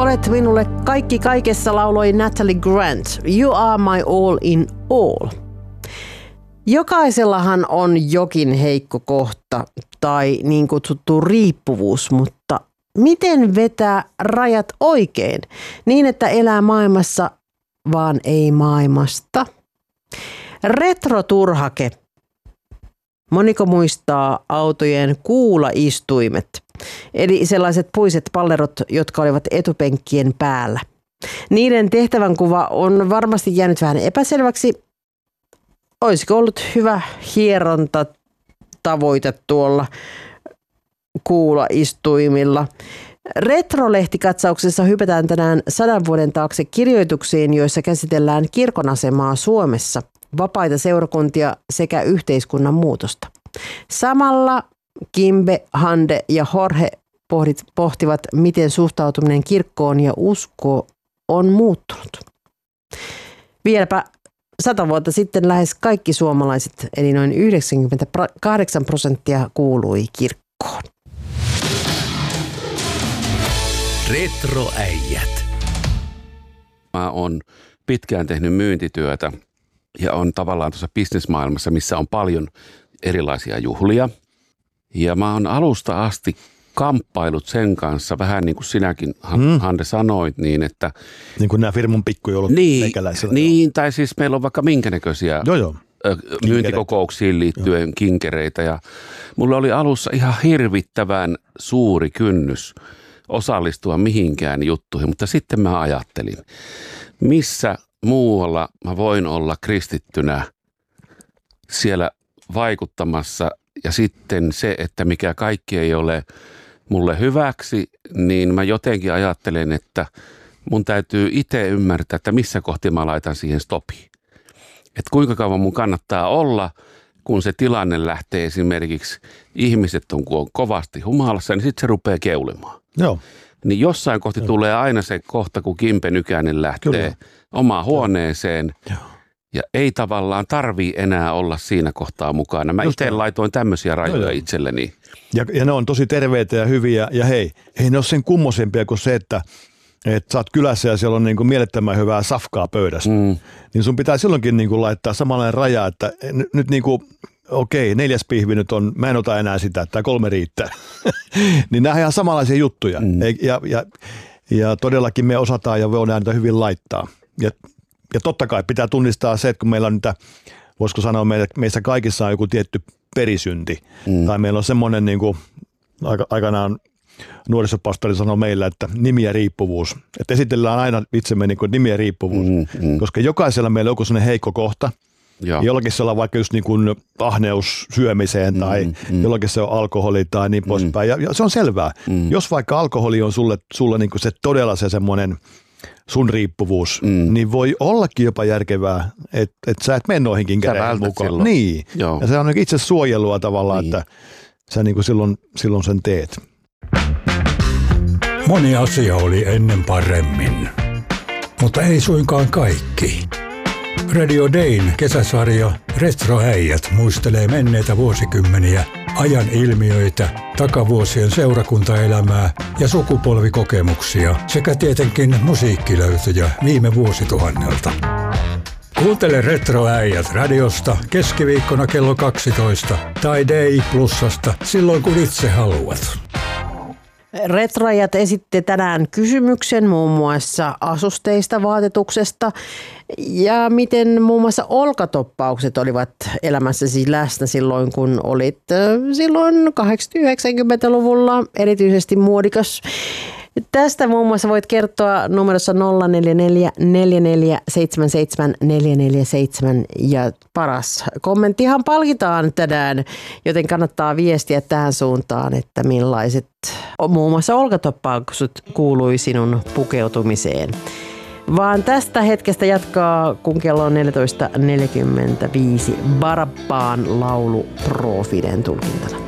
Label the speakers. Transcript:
Speaker 1: olet minulle kaikki kaikessa, lauloi Natalie Grant. You are my all in all. Jokaisellahan on jokin heikko kohta tai niin kutsuttu riippuvuus, mutta miten vetää rajat oikein niin, että elää maailmassa, vaan ei maailmasta? Retroturhake. Moniko muistaa autojen kuulaistuimet, eli sellaiset puiset pallerot, jotka olivat etupenkkien päällä. Niiden tehtävänkuva on varmasti jäänyt vähän epäselväksi. Olisiko ollut hyvä hierontatavoite tuolla kuulaistuimilla? Retrolehtikatauksessa hypätään tänään 100 vuoden taakse kirjoituksiin, joissa käsitellään kirkon asemaa Suomessa, vapaita seurakuntia sekä yhteiskunnan muutosta. Samalla Kimbe, Hande ja Jorge pohtivat, miten suhtautuminen kirkkoon ja usko on muuttunut. Vieläpä 100 vuotta sitten lähes kaikki suomalaiset, eli noin 98% kuului kirkkoon.
Speaker 2: Retroäijät. Mä oon pitkään tehnyt myyntityötä ja on tavallaan tuossa bisnesmaailmassa, missä on paljon erilaisia juhlia. Ja mä oon alusta asti kamppailut sen kanssa, vähän niin kuin sinäkin, Hande, sanoit, niin että...
Speaker 3: Niin kuin nämä firmun pikkujoulut meikäläisillä.
Speaker 2: Niin, tai siis meillä on vaikka minkä näköisiä myyntikokouksiin liittyen kinkereitä. Ja mulla oli alussa ihan hirvittävän suuri kynnys osallistua mihinkään juttuihin, mutta sitten mä ajattelin, missä muualla mä voin olla kristittynä siellä vaikuttamassa. Ja sitten se, että mikä kaikki ei ole mulle hyväksi, niin mä jotenkin ajattelen, että mun täytyy itse ymmärtää, että missä kohti mä laitan siihen stopiin. Että kuinka kauan mun kannattaa olla, kun se tilanne lähtee esimerkiksi, ihmiset on kovasti humalassa, niin sitten se rupeaa keulimaan.
Speaker 3: Joo.
Speaker 2: Niin jossain kohti tulee aina se kohta, kun Kimpe Nykänen lähtee omaan huoneeseen. Joo. Ja ei tavallaan tarvii enää olla siinä kohtaa mukana. Mä itse laitoin tämmöisiä rajoja itselleni.
Speaker 3: Ja ne on tosi terveitä ja hyviä. Ja hei, ei ne ole sen kummosempia kuin se, että sä oot kylässä ja siellä on niin kuin mielettömän hyvää safkaa pöydässä. Niin sun pitää silloinkin niin kuin laittaa samanlainen raja, että nyt niin kuin, okei, 4. pihvi nyt on, mä en ota enää sitä, että 3 riittää. Niin nämä on ihan samanlaisia juttuja. Ja todellakin me osataan ja voidaan niitä hyvin laittaa. Ja totta kai pitää tunnistaa se, että kun meillä on niitä, voisiko sanoa, meissä kaikissa on joku tietty perisynti. Tai meillä on semmoinen, niin kuin aikanaan nuorisopastori sanoi meillä, että nimi ja riippuvuus. Että esitellään aina itsemme niin kuin nimi ja riippuvuus. Koska jokaisella meillä on joku sellainen heikko kohta. Jollakin se on vaikka just niin kuin ahneus syömiseen tai jollakin se on alkoholi tai niin poispäin. Ja se on selvää. Jos vaikka alkoholi on sulle niin kuin se todella se semmoinen sun riippuvuus, niin voi ollakin jopa järkevää, että sä et mene noihinkin käden mukaan.
Speaker 2: Silloin.
Speaker 3: Niin. Joo. Ja se on itse suojelua tavallaan, että sä niin kuin silloin sen teet.
Speaker 4: Moni asia oli ennen paremmin, mutta ei suinkaan kaikki. Radio Dayn kesäsarja Retroäijät muistelee menneitä vuosikymmeniä, ajan ilmiöitä, takavuosien seurakuntaelämää ja sukupolvikokemuksia sekä tietenkin musiikkilöytöjä viime vuosituhannelta. Kuuntele Retroäijät radiosta keskiviikkona kello 12 tai Day Plusasta silloin kun itse haluat.
Speaker 1: Retroäijät esitti tänään kysymyksen muun muassa asusteista, vaatetuksesta ja miten muun muassa olkatoppaukset olivat elämässäsi läsnä silloin, kun olit silloin 80-90-luvulla erityisesti muodikas. Tästä muun muassa voit kertoa numerossa 044 4477 447 ja paras kommenttihan palkitaan tänään, joten kannattaa viestiä tähän suuntaan, että millaiset muun muassa olkatoppaukset kuului sinun pukeutumiseen. Vaan tästä hetkestä jatkaa, kun kello on 14.45 Barabbaan laulu Pro Fiden tulkintana.